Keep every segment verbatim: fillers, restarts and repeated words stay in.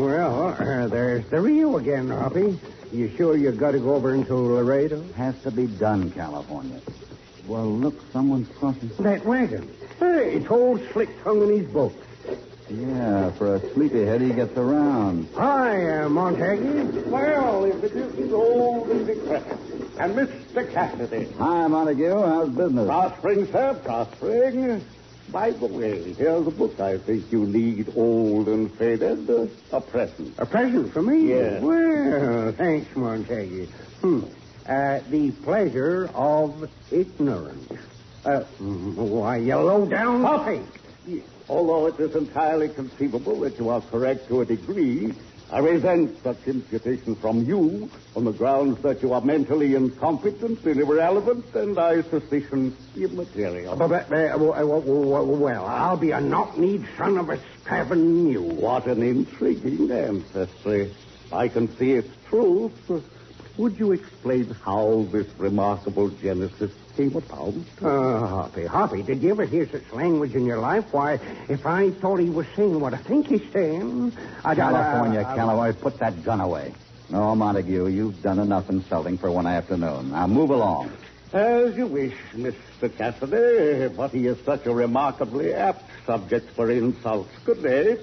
Well, uh, there's the Rio again, Hoppy. You sure you got to go over into Laredo? Has to be done, California. Well, look, someone's crossing. That wagon. Hey, it's old Slick Tongue in his boat. Yeah, for a sleepyhead, he gets around. Hi, uh, Montague. Well, if it isn't old and decrepit. And Mister Cassidy. Hi, Montague. How's business? Prospering, sir, prospering. By the way, here's a book I think you need, old and faded. Uh, a present. A present for me? Yes. Well, thanks, Montague. Hmm. Uh, the pleasure of ignorance. Uh, why, you low-down puppy. Although it is entirely conceivable that you are correct to a degree, I resent such imputation from you on the grounds that you are mentally incompetent and irrelevant, and I suspicion immaterial. But, uh, well, I'll be a knock-kneed son of a spavined mule. What an intriguing ancestry. I can see its truth. Would you explain how this remarkable genesis came about? Uh, Hoppy, Hoppy, did you ever hear such language in your life? Why, if I thought he was saying what I think he's saying, I'd... California, uh, Calloway, put that gun away. No, Montague, you've done enough insulting for one afternoon. Now, move along. As you wish, Mister Cassidy, but he is such a remarkably apt subject for insults. Good day.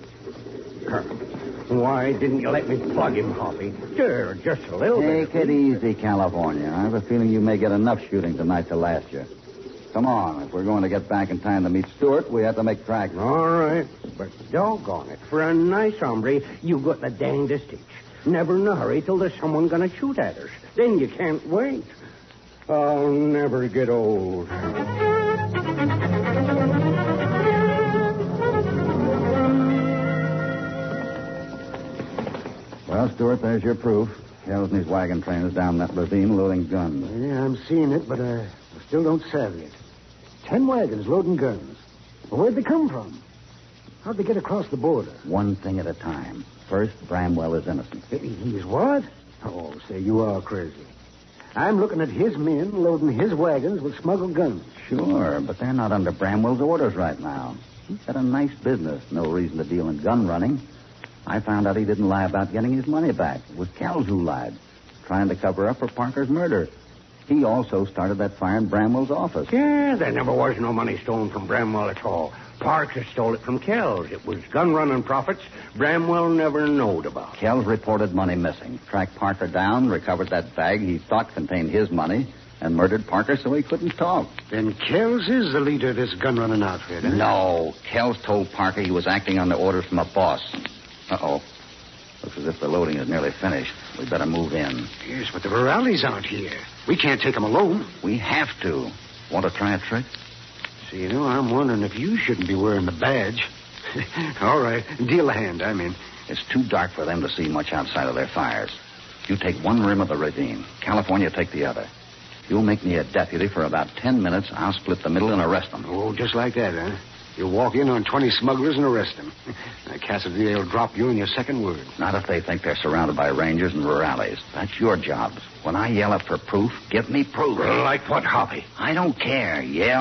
Why didn't you let me plug him, Hoppy? Sure, just a little Take bit. it easy, California. I have a feeling you may get enough shooting tonight to last you. Come on. If we're going to get back in time to meet Stewart, we have to make tracks. All right. But doggone it. For a nice hombre, you got the dangdest itch. Never in a hurry till there's someone going to shoot at us. Then you can't wait. I'll never get old. Well, Stewart, there's your proof. Kells and his wagon train is down that ravine loading guns. Yeah, I'm seeing it, but uh, I still don't savvy it. Ten wagons loading guns. Well, where'd they come from? How'd they get across the border? One thing at a time. First, Bramwell is innocent. He's what? Oh, say, you are crazy. I'm looking at his men loading his wagons with smuggled guns. Sure, but they're not under Bramwell's orders right now. He's got a nice business. No reason to deal in gun running. I found out he didn't lie about getting his money back. It was Kells who lied, trying to cover up for Parker's murder. He also started that fire in Bramwell's office. Yeah, there never was no money stolen from Bramwell at all. Parker stole it from Kells. It was gun-running profits Bramwell never knowed about. Kells reported money missing, tracked Parker down, recovered that bag he thought contained his money, and murdered Parker so he couldn't talk. Then Kells is the leader of this gun-running outfit, huh? No. Kells told Parker he was acting under orders from a boss. Uh-oh. Looks as if the loading is nearly finished. We better move in. Yes, but the Rurales aren't here. We can't take them alone. We have to. Want to try a trick? See, you know, I'm wondering if you shouldn't be wearing the badge. All right. Deal a hand, I'm in. It's too dark for them to see much outside of their fires. You take one rim of the ravine. California, take the other. You'll make me a deputy for about ten minutes. I'll split the middle and arrest them. Oh, just like that, huh? You'll walk in on twenty smugglers and arrest them. Cassidy, they'll drop you in your second word. Not if they think they're surrounded by rangers and rurales. That's your job. When I yell up for proof, give me proof. Like what, Hoppy? I don't care. Yeah